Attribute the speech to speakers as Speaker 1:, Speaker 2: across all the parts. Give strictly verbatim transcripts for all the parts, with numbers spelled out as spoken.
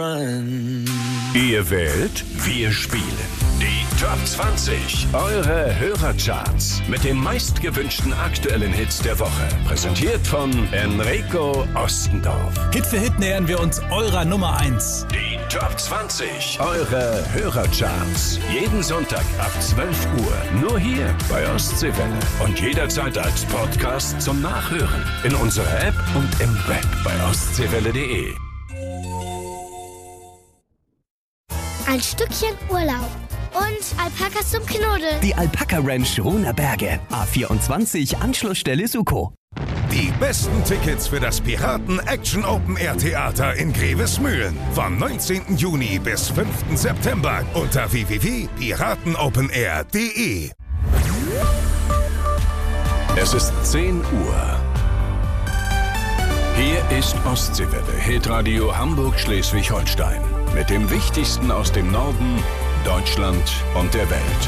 Speaker 1: Ihr wählt, wir spielen. Die Top zwanzig, eure Hörercharts mit den meistgewünschten aktuellen Hits der Woche. Präsentiert von Enrico Ostendorf.
Speaker 2: Hit für Hit nähern wir uns eurer Nummer eins.
Speaker 1: Die Top zwanzig, eure Hörercharts. Jeden Sonntag ab zwölf Uhr. Nur hier bei Ostseewelle. Und jederzeit als Podcast zum Nachhören. In unserer App und im Web bei ostseewelle punkt de.
Speaker 3: Ein Stückchen Urlaub und Alpakas zum Knuddeln.
Speaker 4: Die Alpaka Ranch Ruhner Berge. A vierundzwanzig, Anschlussstelle Suko.
Speaker 5: Die besten Tickets für das Piraten Action Open Air Theater in Grevesmühlen. Vom neunzehnten Juni bis fünften September unter w w w punkt piratenopenair punkt de.
Speaker 1: Es ist zehn Uhr. Hier ist Ostseewelle, Hitradio Hamburg-Schleswig-Holstein. Mit dem Wichtigsten aus dem Norden, Deutschland und der Welt.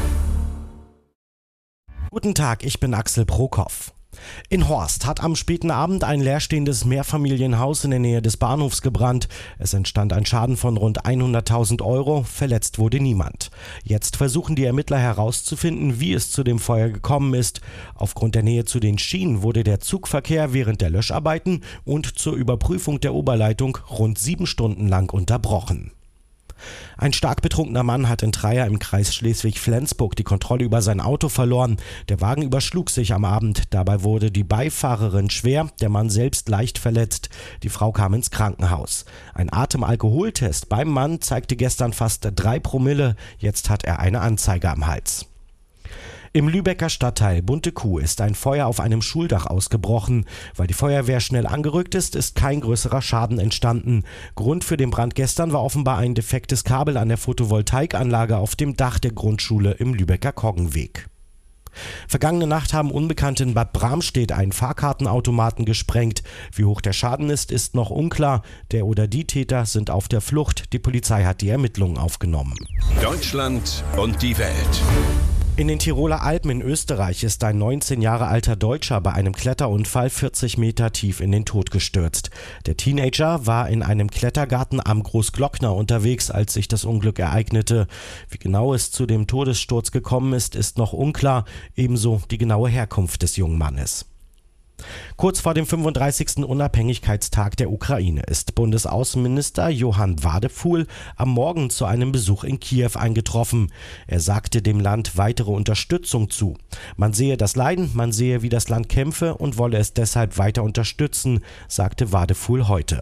Speaker 6: Guten Tag, ich bin Axel Prokop. In Horst hat am späten Abend ein leerstehendes Mehrfamilienhaus in der Nähe des Bahnhofs gebrannt. Es entstand ein Schaden von rund hunderttausend Euro, verletzt wurde niemand. Jetzt versuchen die Ermittler herauszufinden, wie es zu dem Feuer gekommen ist. Aufgrund der Nähe zu den Schienen wurde der Zugverkehr während der Löscharbeiten und zur Überprüfung der Oberleitung rund sieben Stunden lang unterbrochen. Ein stark betrunkener Mann hat in Treia im Kreis Schleswig-Flensburg die Kontrolle über sein Auto verloren. Der Wagen überschlug sich am Abend. Dabei wurde die Beifahrerin schwer, der Mann selbst leicht verletzt. Die Frau kam ins Krankenhaus. Ein Atemalkoholtest beim Mann zeigte gestern fast drei Promille. Jetzt hat er eine Anzeige am Hals. Im Lübecker Stadtteil Bunte Kuh ist ein Feuer auf einem Schuldach ausgebrochen. Weil die Feuerwehr schnell angerückt ist, ist kein größerer Schaden entstanden. Grund für den Brand gestern war offenbar ein defektes Kabel an der Photovoltaikanlage auf dem Dach der Grundschule im Lübecker Koggenweg. Vergangene Nacht haben Unbekannte in Bad Bramstedt einen Fahrkartenautomaten gesprengt. Wie hoch der Schaden ist, ist noch unklar. Der oder die Täter sind auf der Flucht. Die Polizei hat die Ermittlungen aufgenommen.
Speaker 1: Deutschland und die Welt.
Speaker 6: In den Tiroler Alpen in Österreich ist ein neunzehn Jahre alter Deutscher bei einem Kletterunfall vierzig Meter tief in den Tod gestürzt. Der Teenager war in einem Klettergarten am Großglockner unterwegs, als sich das Unglück ereignete. Wie genau es zu dem Todessturz gekommen ist, ist noch unklar, ebenso die genaue Herkunft des jungen Mannes. Kurz vor dem fünfunddreißigsten Unabhängigkeitstag der Ukraine ist Bundesaußenminister Johann Wadephul am Morgen zu einem Besuch in Kiew eingetroffen. Er sagte dem Land weitere Unterstützung zu. Man sehe das Leiden, man sehe, wie das Land kämpfe und wolle es deshalb weiter unterstützen, sagte Wadephul heute.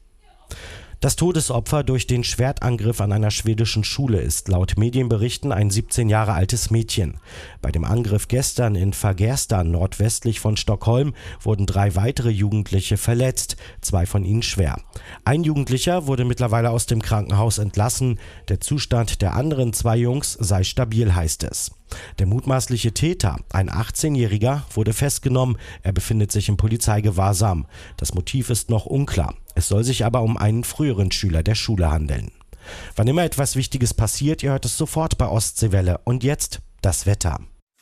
Speaker 6: Das Todesopfer durch den Schwertangriff an einer schwedischen Schule ist laut Medienberichten ein siebzehn Jahre altes Mädchen. Bei dem Angriff gestern in Fagersta nordwestlich von Stockholm wurden drei weitere Jugendliche verletzt, zwei von ihnen schwer. Ein Jugendlicher wurde mittlerweile aus dem Krankenhaus entlassen. Der Zustand der anderen zwei Jungs sei stabil, heißt es. Der mutmaßliche Täter, ein achtzehnjähriger, wurde festgenommen. Er befindet sich im Polizeigewahrsam. Das Motiv ist noch unklar. Es soll sich aber um einen früheren Schüler der Schule handeln. Wann immer etwas Wichtiges passiert, ihr hört es sofort bei Ostseewelle. Und jetzt das Wetter.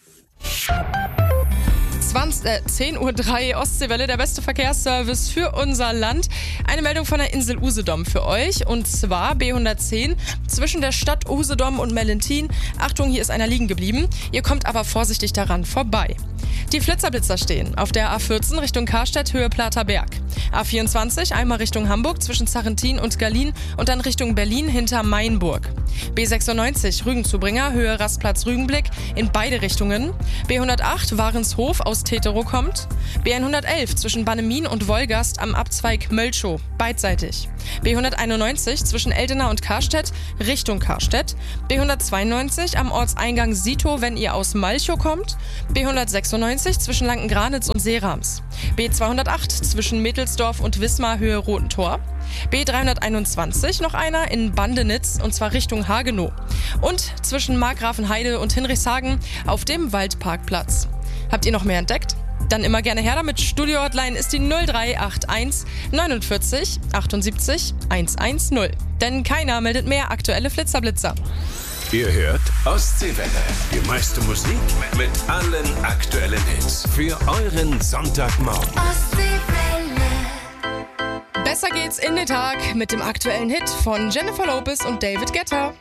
Speaker 7: zwanzig, äh, zehn Uhr drei Ostseewelle, der beste Verkehrsservice für unser Land. Eine Meldung von der Insel Usedom für euch, und zwar B hundertzehn zwischen der Stadt Usedom und Mellentin. Achtung, hier ist einer liegen geblieben. Ihr kommt aber vorsichtig daran vorbei. Die Flitzerblitzer stehen auf der A vierzehn Richtung Karstedt, Höhe Plater Berg. A vierundzwanzig einmal Richtung Hamburg zwischen Zarrentin und Gallien und dann Richtung Berlin hinter Mainburg. B sechsundneunzig Rügenzubringer, Höhe Rastplatz Rügenblick in beide Richtungen. B hundertacht Warenshof aus Teterow kommt. B hundertelf zwischen Bannemin und Wolgast am Abzweig Mölschow, beidseitig. B hunderteinundneunzig zwischen Eldena und Karstedt Richtung Karstedt. B hundertzweiundneunzig am Ortseingang Sito, wenn ihr aus Malchow kommt. B hundertsechsundneunzig zwischen Lankenranitz und Seerams. B zweihundertacht zwischen Mittelsdorf und Wismar, Höhe Roten Tor. B dreihunderteinundzwanzig noch einer in Bandenitz, und zwar Richtung Hagenow. Und zwischen Markgrafenheide und Hinrichshagen auf dem Waldparkplatz. Habt ihr noch mehr entdeckt? Dann immer gerne her damit. Studio-Hotline ist die null drei acht eins neunundvierzig achtundsiebzig hundertzehn. Denn keiner meldet mehr aktuelle Flitzerblitzer.
Speaker 1: Ihr hört Ostseewelle, die meiste Musik mit allen aktuellen Hits für euren Sonntagmorgen.
Speaker 3: Ostseewelle.
Speaker 7: Besser Besser geht's in den Tag mit dem aktuellen Hit von Jennifer Lopez und David Guetta.